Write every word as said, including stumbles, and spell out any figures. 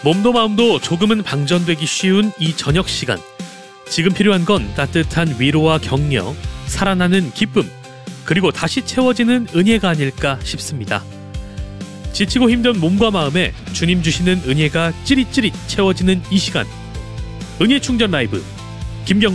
몸도 마음도 조금은 방전되기 쉬운 이 저녁 시간. 지금 필요한 건 따뜻한 위로와 격려, 살아나는 기쁨, 그리고 다시 채워지는 은혜가 아닐까 싶습니다. 지치고 힘든 몸과 마음에 주님 주시는 은혜가 찌릿찌릿 채워지는 이 시간. 은혜 충전 라이브 김경